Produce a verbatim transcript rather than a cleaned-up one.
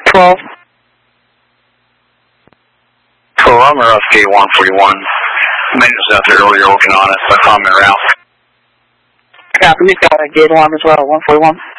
twelve. twelve, I'm off gate one forty-one. Maintenance was out there earlier working on it, so I found my route. Copy, we've got a gate alarm as well, one forty-one.